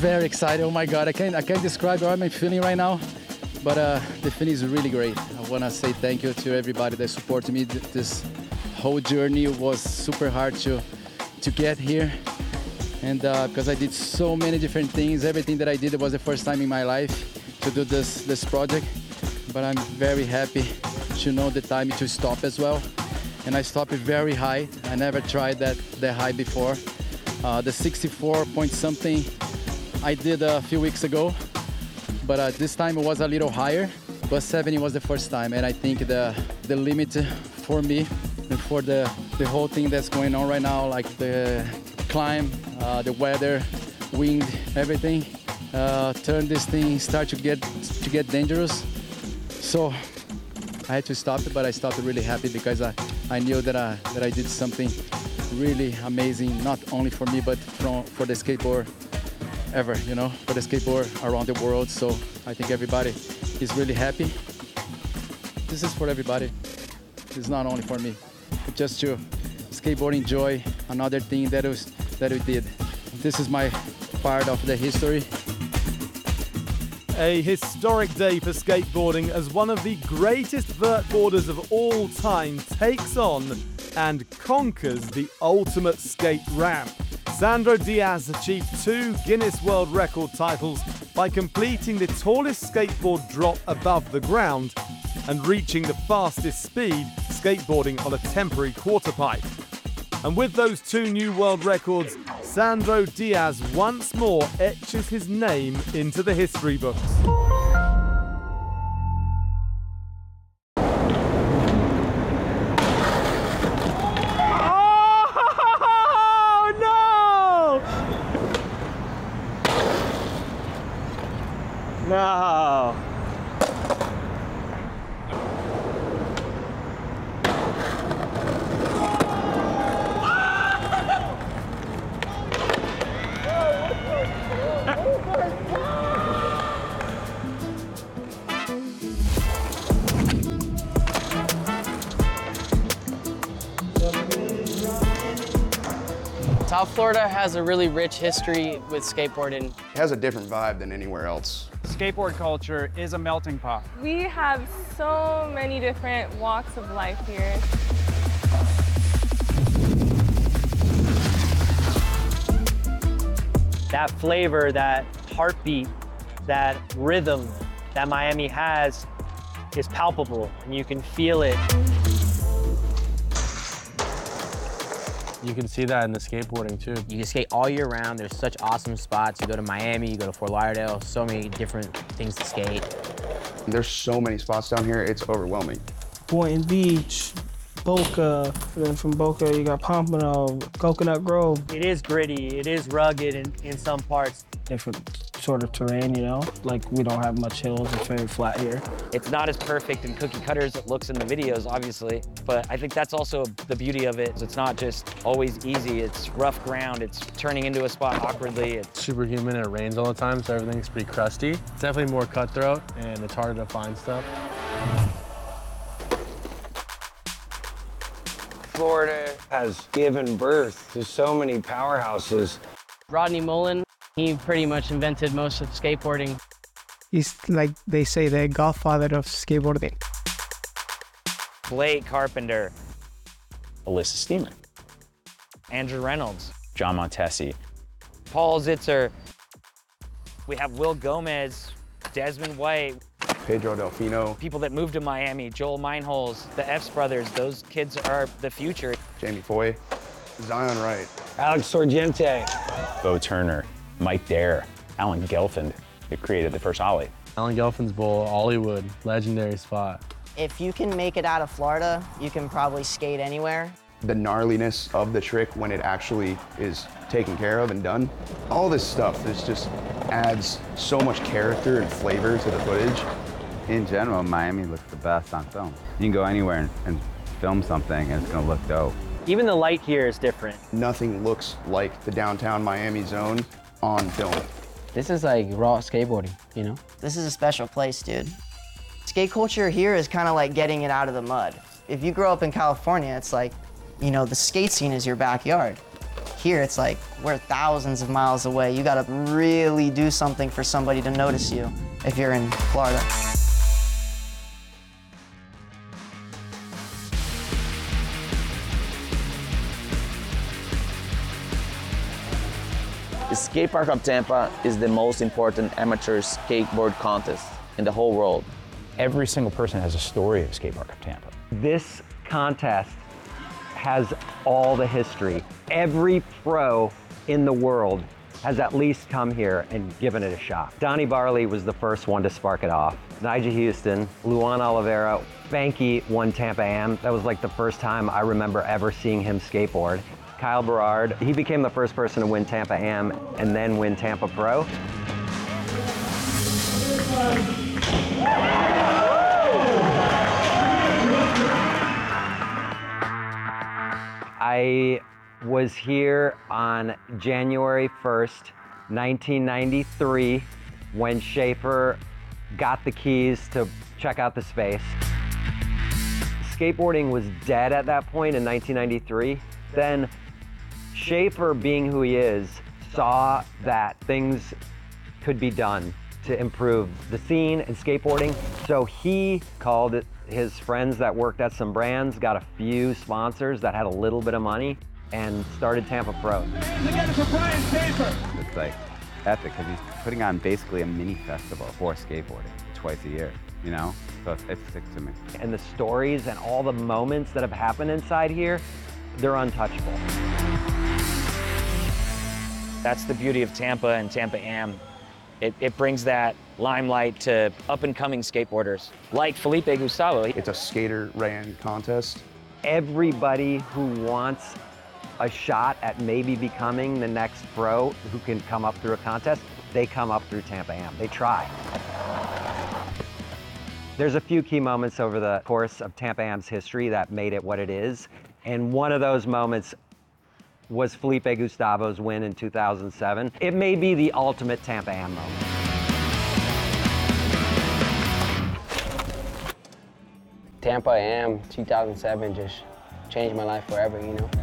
very excited. Oh my God, I can't describe what I'm feeling right now, but the feeling is really great. I want to say thank you to everybody that supported me. This whole journey was super hard to get here, and because I did so many different things. Everything that I did, it was the first time in my life to do this project, but I'm very happy to know the time to stop as well. And I stopped very high. I never tried that high before. The 64 point something I did a few weeks ago, but this time it was a little higher, but 70 was the first time. And I think the limit for me and for the whole thing that's going on right now, like the climb, the weather, wind, everything, turn this thing, start to get dangerous. So I had to stop it, but I stopped really happy because I knew that I did something really amazing, not only for me, but for the skateboard ever, you know, for the skateboard around the world. So I think everybody is really happy. This is for everybody. It's not only for me. It's just to skateboard enjoy another thing that we did. This is my part of the history. A historic day for skateboarding as one of the greatest vert boarders of all time takes on and conquers the ultimate skate ramp. Sandro Diaz achieved 2 Guinness World Record titles by completing the tallest skateboard drop above the ground and reaching the fastest speed skateboarding on a temporary quarter pipe. And with those 2 new world records, Sandro Diaz once more etches his name into the history books. No. South Florida has a really rich history with skateboarding. It has a different vibe than anywhere else. Skateboard culture is a melting pot. We have so many different walks of life here. That flavor, that heartbeat, that rhythm that Miami has is palpable, and you can feel it. You can see that in the skateboarding too. You can skate all year round. There's such awesome spots. You go to Miami, you go to Fort Lauderdale, so many different things to skate. There's so many spots down here, it's overwhelming. Boynton Beach, Boca, then from Boca you got Pompano, Coconut Grove. It is gritty, it is rugged in some parts. Different sort of terrain, you know? Like, we don't have much hills, it's very flat here. It's not as perfect and cookie cutter as it looks in the videos, obviously, but I think that's also the beauty of it. It's not just always easy, it's rough ground, it's turning into a spot awkwardly. It's super humid and it rains all the time, so everything's pretty crusty. It's definitely more cutthroat and it's harder to find stuff. Florida has given birth to so many powerhouses. Rodney Mullen, he pretty much invented most of skateboarding. He's like, they say, the godfather of skateboarding. Blake Carpenter, Alyssa Steeman, Andrew Reynolds, John Montesi, Paul Zitzer. We have Will Gomez, Desmond White, Pedro Delfino. People that moved to Miami, Joel Meinholz, the Epps brothers, those kids are the future. Jamie Foy, Zion Wright, Alex Sorgente, Bo Turner, Mike Dare, Alan Gelfand, who created the first Ollie. Alan Gelfand's Bowl, Ollywood, legendary spot. If you can make it out of Florida, you can probably skate anywhere. The gnarliness of the trick when it actually is taken care of and done. All this stuff, this just adds so much character and flavor to the footage. In general, Miami looks the best on film. You can go anywhere and film something and it's gonna look dope. Even the light here is different. Nothing looks like the downtown Miami zone on film. This is like raw skateboarding, you know? This is a special place, dude. Skate culture here is kind of like getting it out of the mud. If you grow up in California, it's like, you know, the skate scene is your backyard. Here it's like, we're thousands of miles away. You gotta really do something for somebody to notice you if you're in Florida. The Skate Park of Tampa is the most important amateur skateboard contest in the whole world. Every single person has a story at Skate Park of Tampa. This contest has all the history. Every pro in the world has at least come here and given it a shot. Donnie Barley was the first one to spark it off. Nigel Houston, Luan Oliveira, Spanky won Tampa Am. That was like the first time I remember ever seeing him skateboard. Kyle Berard, he became the first person to win Tampa Am and then win Tampa Pro. I was here on January 1st, 1993, when Schaefer got the keys to check out the space. Skateboarding was dead at that point in 1993. Then Schaefer, being who he is, saw that things could be done to improve the scene and skateboarding. So he called his friends that worked at some brands, got a few sponsors that had a little bit of money, and started Tampa Pro. It's like epic because he's putting on basically a mini festival for skateboarding twice a year, you know? So it sticks to me. And the stories and all the moments that have happened inside here, they're untouchable. That's the beauty of Tampa and Tampa Am. It brings that limelight to up-and-coming skateboarders, like Felipe Gustavo. It's a skater-ran contest. Everybody who wants a shot at maybe becoming the next pro who can come up through a contest, they come up through Tampa Am. They try. There's a few key moments over the course of Tampa Am's history that made it what it is, and one of those moments was Felipe Gustavo's win in 2007. It may be the ultimate Tampa Am moment. Tampa Am 2007 just changed my life forever, you know?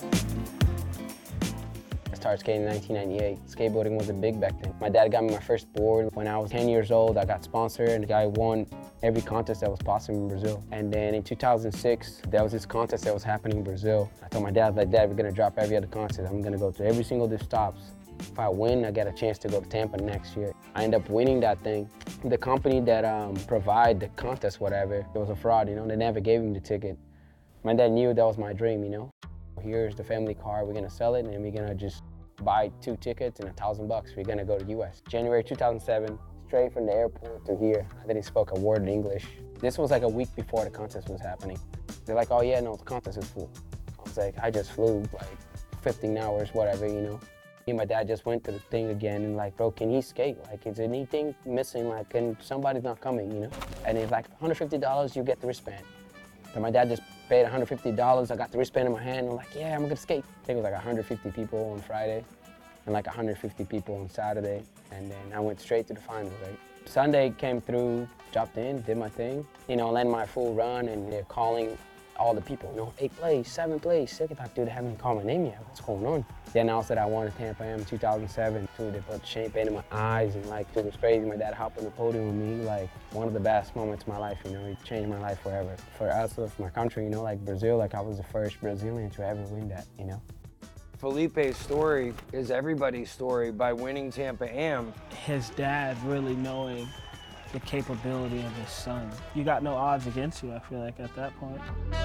I started skating in 1998. Skateboarding wasn't big back then. My dad got me my first board. When I was 10 years old, I got sponsored and I won every contest that was possible in Brazil. And then in 2006, there was this contest that was happening in Brazil. I told my dad, like, Dad, we're gonna drop every other contest. I'm gonna go to every single of the stops. If I win, I get a chance to go to Tampa next year. I end up winning that thing. The company that provide the contest, whatever, it was a fraud, you know? They never gave me the ticket. My dad knew that was my dream, you know? Here's the family car, we're gonna sell it and we're gonna just buy 2 tickets and $1,000. We're gonna go to the US. January 2007, straight from the airport to here. I didn't speak a word in English. This was like a week before the contest was happening. They're like, oh yeah, no, the contest is full. I was like, I just flew like 15 hours, whatever, you know? Me and my dad just went to the thing again and like, bro, can he skate? Like, is anything missing? Like, and somebody's not coming, you know? And it's like $150, you get the wristband. So my dad just paid $150. I got the wristband in my hand. I'm like, yeah, I'm gonna skate. I think it was like 150 people on Friday and like 150 people on Saturday. And then I went straight to the finals, right? Sunday came through, dropped in, did my thing. You know, landed my full run and they're calling all the people, you know, 8th place, 7th place. They're like, dude, they haven't called my name yet. What's going on? They announced that I won at Tampa Am 2007. Dude, they put champagne in my eyes and like, it was crazy. My dad hopped on the podium with me, like one of the best moments of my life, you know, it changed my life forever. For us, for my country, you know, like Brazil, like I was the first Brazilian to ever win that, you know. Felipe's story is everybody's story by winning Tampa Am. His dad really knowing the capability of his son. You got no odds against you, I feel like, at that point.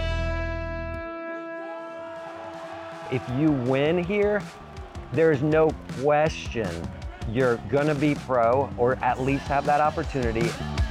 If you win here, there's no question you're gonna be pro or at least have that opportunity.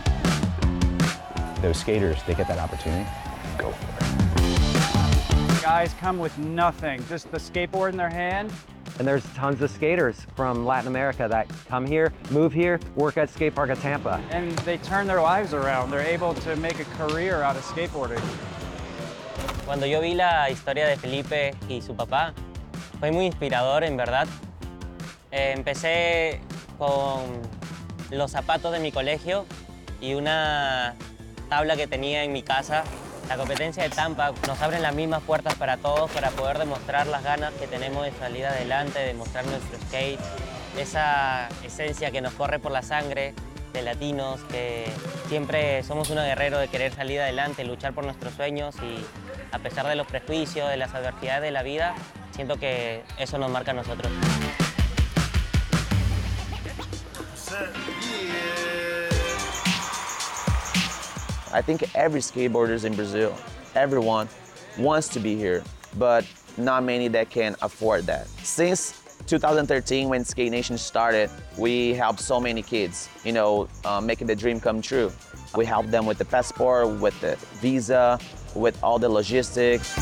Those skaters, they get that opportunity, go for it. Guys come with nothing, just the skateboard in their hand. And there's tons of skaters from Latin America that come here, move here, work at Skate Park of Tampa. And they turn their lives around. They're able to make a career out of skateboarding. Cuando yo vi la historia de Felipe y su papá, fue muy inspirador, en verdad. Empecé con los zapatos de mi colegio y una tabla que tenía en mi casa. La competencia de Tampa nos abre las mismas puertas para todos para poder demostrar las ganas que tenemos de salir adelante, de mostrar nuestro skate, esa esencia que nos corre por la sangre de latinos, que siempre somos unos guerreros de querer salir adelante, luchar por nuestros sueños y a pesar de los prejuicios, de las adversidades de la vida, siento que eso nos marca a nosotros. I think every skateboarder in Brazil, everyone wants to be here, but not many that can afford that. Since 2013, when Skate Nation started, we helped so many kids, you know, making the dream come true. We helped them with the passport, with the visa, with all the logistics.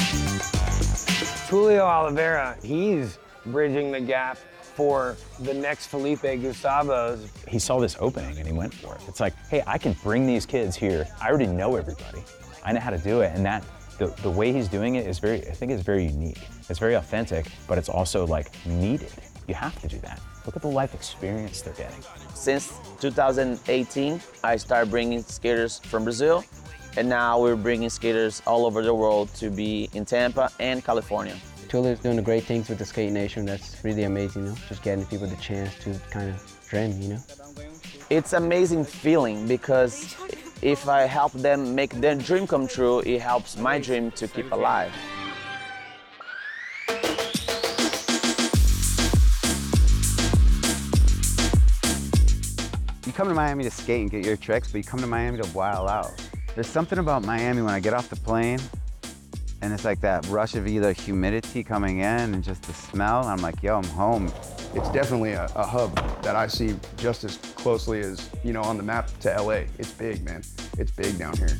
Julio Oliveira, he's bridging the gap for the next Felipe Gustavos. He saw this opening and he went for it. It's like, hey, I can bring these kids here. I already know everybody. I know how to do it, and that the way he's doing it is I think it's very unique. It's very authentic, but it's also like needed. You have to do that. Look at the life experience they're getting. Since 2018, I started bringing skaters from Brazil, and now we're bringing skaters all over the world to be in Tampa and California. Tulio's doing the great things with the Skate Nation. That's really amazing, you know? Just getting people the chance to kind of dream, you know? It's an amazing feeling because if I help them make their dream come true, it helps my dream to keep alive. You come to Miami to skate and get your tricks, but you come to Miami to wild out. There's something about Miami when I get off the plane, and it's like that rush of either humidity coming in and just the smell, and I'm like, yo, I'm home. It's definitely a hub that I see just as closely as, you know, on the map to LA. It's big, man. It's big down here.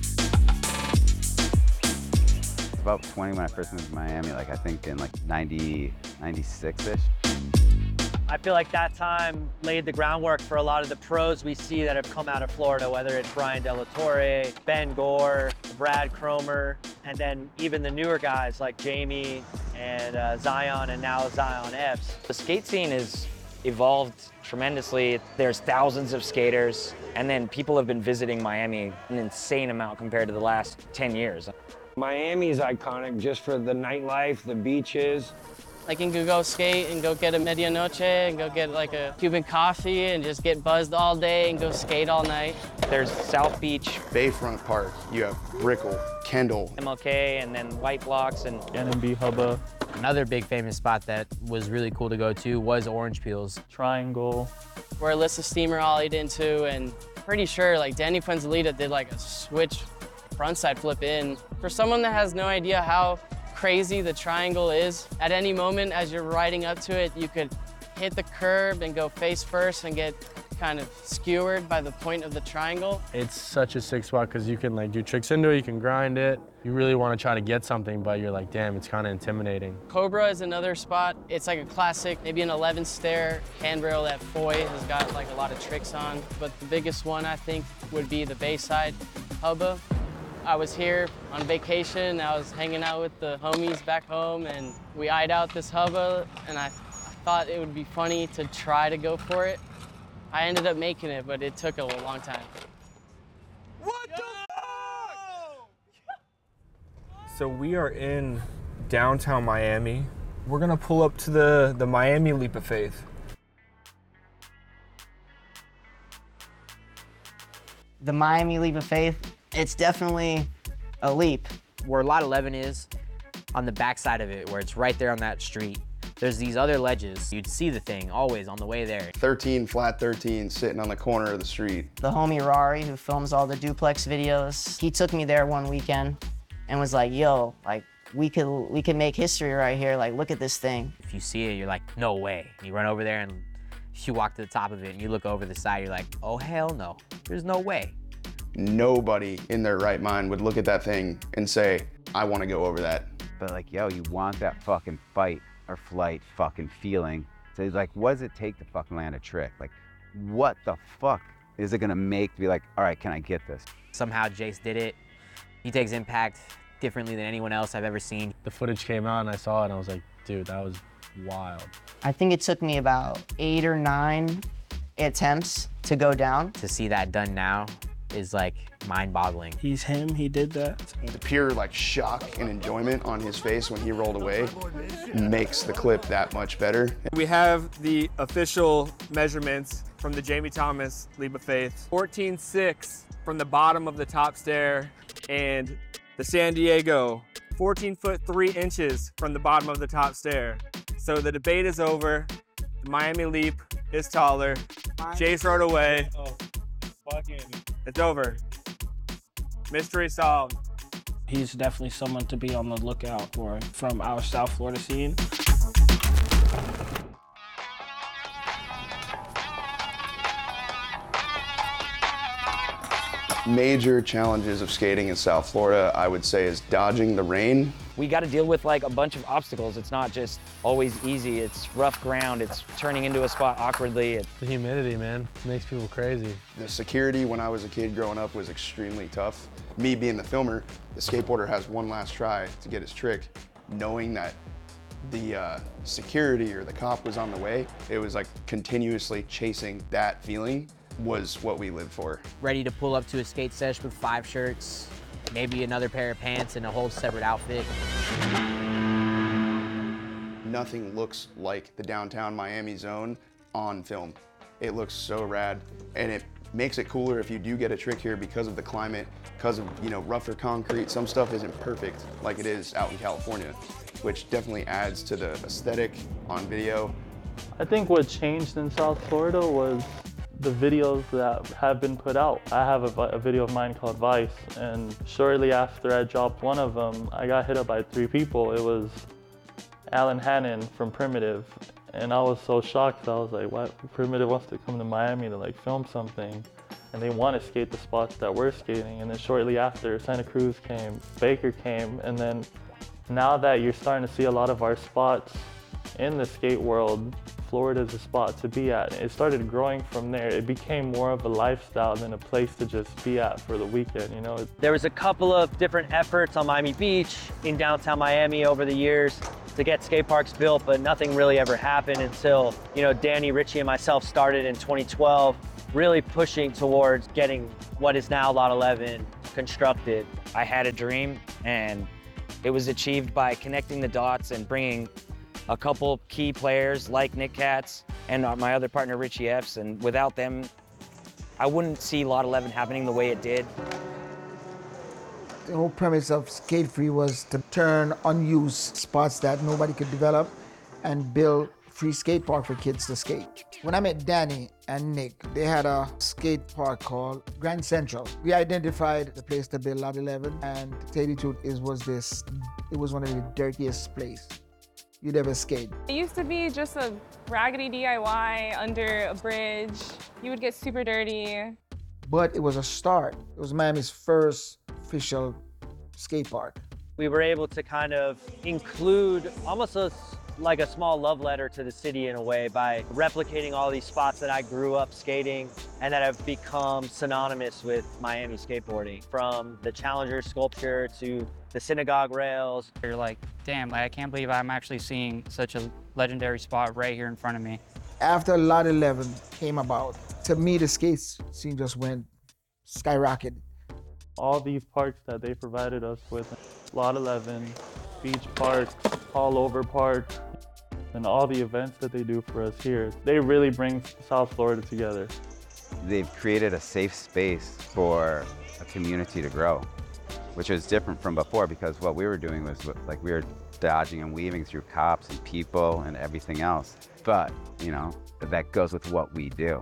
About 20 when I first moved to Miami, like I think in like 90, 96-ish. I feel like that time laid the groundwork for a lot of the pros we see that have come out of Florida, whether it's Brian De La Torre, Ben Gore, Brad Cromer, and then even the newer guys like Jamie and Zion, and now Zion Epps. The skate scene has evolved tremendously. There's thousands of skaters, and then people have been visiting Miami an insane amount compared to the last 10 years. Miami's iconic just for the nightlife, the beaches. Like you can go skate and go get a medianoche and go get like a Cuban coffee and just get buzzed all day and go skate all night. There's South Beach, Bayfront Park, you have Brickell, Kendall, MLK, and then White Blocks and NMB Hubba. Another big famous spot that was really cool to go to was Orange Peels. Triangle. Where Alyssa Steamer ollied into, and pretty sure like Danny Fuenzalita did like a switch frontside flip in. For someone that has no idea how crazy the triangle is, at any moment as you're riding up to it, you could hit the curb and go face first and get kind of skewered by the point of the triangle. It's such a sick spot because you can like do tricks into it, you can grind it. You really want to try to get something, but you're like, damn, it's kind of intimidating. Cobra is another spot. It's like a classic, maybe an 11 stair handrail that Foy has got like a lot of tricks on. But the biggest one I think would be the Bayside Hubba. I was here on vacation, I was hanging out with the homies back home, and we eyed out this hubba, and I thought it would be funny to try to go for it. I ended up making it, but it took a long time. What the fuck? So we are in downtown Miami. We're gonna pull up to the Miami Leap of Faith. The Miami Leap of Faith, it's definitely a leap. Where Lot 11 is, on the backside of it, where it's right there on that street, there's these other ledges. You'd see the thing always on the way there. 13, flat 13, sitting on the corner of the street. The homie Rari, who films all the duplex videos, he took me there one weekend and was like, yo, like, we could make history right here. Like, look at this thing. If you see it, you're like, no way. You run over there and you walk to the top of it and you look over the side, you're like, oh, hell no, there's no way. Nobody in their right mind would look at that thing and say, I want to go over that. But like, yo, you want that fucking fight or flight fucking feeling. So it's like, what does it take to fucking land a trick? Like, what the fuck is it gonna make to be like, all right, can I get this? Somehow Jace did it. He takes impact differently than anyone else I've ever seen. The footage came out and I saw it and I was like, dude, that was wild. I think it took me about 8 or 9 attempts to go down. To see that done now, is like mind-boggling. He's him, he did that. The pure like shock and enjoyment on his face when he rolled away makes the clip that much better. We have the official measurements from the Jamie Thomas Leap of Faith. 14.6 from the bottom of the top stair, and the San Diego, 14 foot 3 inches from the bottom of the top stair. So the debate is over. The Miami Leap is taller. Chase rode away. It's over. Mystery solved. He's definitely someone to be on the lookout for from our South Florida scene. Major challenges of skating in South Florida, I would say, is dodging the rain. We got to deal with like a bunch of obstacles. It's not just always easy. It's rough ground. It's turning into a spot awkwardly. The humidity, man, makes people crazy. The security when I was a kid growing up was extremely tough. Me being the filmer, the skateboarder has one last try to get his trick, knowing that the security or the cop was on the way. It was like continuously chasing that feeling was what we lived for. Ready to pull up to a skate sesh with 5 shirts, maybe another pair of pants and a whole separate outfit. Nothing looks like the downtown Miami zone on film. It looks so rad, and it makes it cooler if you do get a trick here because of the climate, because of, you know, rougher concrete. Some stuff isn't perfect like it is out in California, which definitely adds to the aesthetic on video. I think what changed in South Florida was the videos that have been put out. I have a video of mine called Vice, and shortly after I dropped one of them, I got hit up by 3 people. It was Alan Hannon from Primitive, and I was so shocked. I was like, what? Primitive wants to come to Miami to like film something, and they want to skate the spots that we're skating. And then shortly after, Santa Cruz came, Baker came, and then now that you're starting to see a lot of our spots in the skate world, Florida's a spot to be at. It started growing from there. It became more of a lifestyle than a place to just be at for the weekend, you know? There was a couple of different efforts on Miami Beach in downtown Miami over the years to get skate parks built, but nothing really ever happened until, you know, Danny, Richie, and myself started in 2012, really pushing towards getting what is now Lot 11 constructed. I had a dream, and it was achieved by connecting the dots and bringing a couple key players like Nick Katz and my other partner Richie Epps, and without them, I wouldn't see Lot 11 happening the way it did. The whole premise of Skate Free was to turn unused spots that nobody could develop and build free skate park for kids to skate. When I met Danny and Nick, they had a skate park called Grand Central. We identified the place to build Lot 11, and to tell you the truth, it was one of the dirtiest places you'd ever skate. It used to be just a raggedy DIY under a bridge. You would get super dirty. But it was a start. It was Miami's first official skate park. We were able to kind of include almost like a small love letter to the city in a way by replicating all these spots that I grew up skating and that have become synonymous with Miami skateboarding. From the Challenger sculpture to the synagogue rails. You're like, damn, I can't believe I'm actually seeing such a legendary spot right here in front of me. After Lot 11 came about, to me the skate scene just went skyrocketed. All these parks that they provided us with, Lot 11, Beach Park, All Over Park, and all the events that they do for us here, they really bring South Florida together. They've created a safe space for a community to grow, which is different from before, because what we were doing was like we were dodging and weaving through cops and people and everything else. But, you know, that goes with what we do.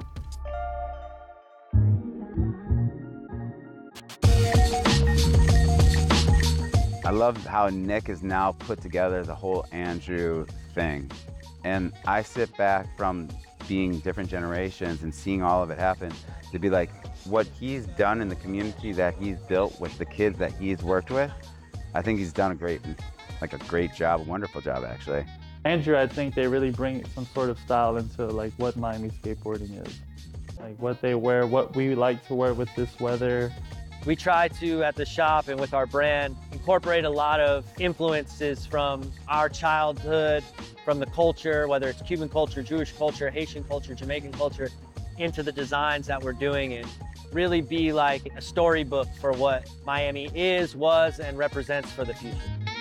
I love how Nick has now put together the whole Andrew thing. And I sit back from being different generations and seeing all of it happen to be like, what he's done in the community that he's built with the kids that he's worked with, I think he's done a great job, a wonderful job actually. Andrew, I think they really bring some sort of style into like what Miami skateboarding is. Like what they wear, what we like to wear with this weather. We try to, at the shop and with our brand, incorporate a lot of influences from our childhood, from the culture, whether it's Cuban culture, Jewish culture, Haitian culture, Jamaican culture, into the designs that we're doing. And really be like a storybook for what Miami is, was, and represents for the future.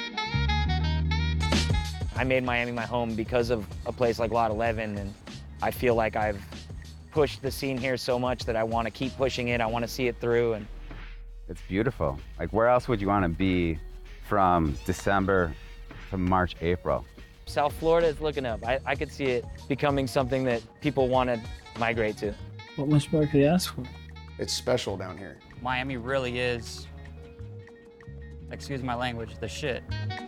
I made Miami my home because of a place like Lot 11, and I feel like I've pushed the scene here so much that I want to keep pushing it. I want to see it through. And it's beautiful. Like, where else would you want to be from December to March, April? South Florida is looking up. I could see it becoming something that people want to migrate to. What much more could you ask for? It's special down here. Miami really is, excuse my language, the shit.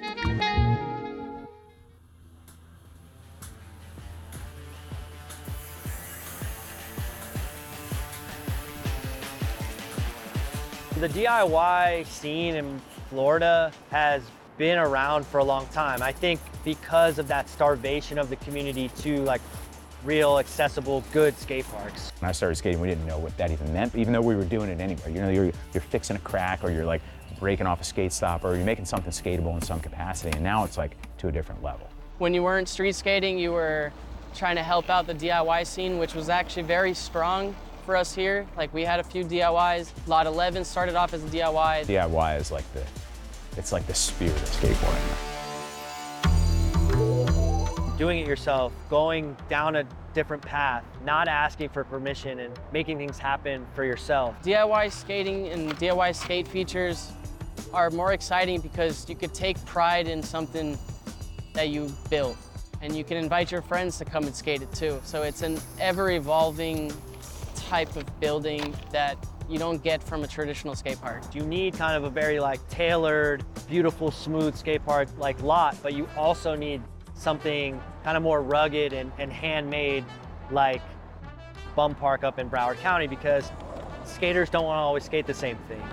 The DIY scene in Florida has been around for a long time. I think because of that starvation of the community to like real accessible, good skate parks. When I started skating, we didn't know what that even meant, even though we were doing it anyway. You know, you're fixing a crack, or you're like breaking off a skate stop, or you're making something skatable in some capacity, and now it's like to a different level. When you weren't street skating, you were trying to help out the DIY scene, which was actually very strong for us here. Like, we had a few DIYs. Lot 11 started off as a DIY. DIY is like it's like the spirit of skateboarding. Doing it yourself, going down a different path, not asking for permission and making things happen for yourself. DIY skating and DIY skate features are more exciting because you could take pride in something that you built, and you can invite your friends to come and skate it too. So it's an ever-evolving type of building that you don't get from a traditional skate park. You need kind of a very like tailored, beautiful, smooth skate park like Lot, but you also need something kind of more rugged and handmade like Bum Park up in Broward County, because skaters don't want to always skate the same things.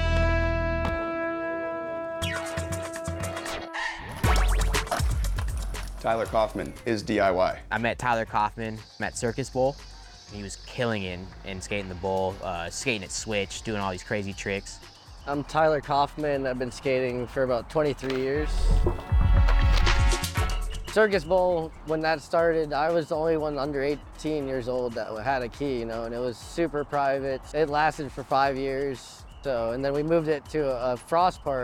Tyler Kaufman is DIY. I met Tyler Kaufman at Circus Bowl. He was killing it in skating the bowl, skating at switch, doing all these crazy tricks. I'm Tyler Kaufman. I've been skating for about 23 years. Circus Bowl, when that started, I was the only one under 18 years old that had a key, you know, and it was super private. It lasted for 5 years. So, and then we moved it to a Frost Park.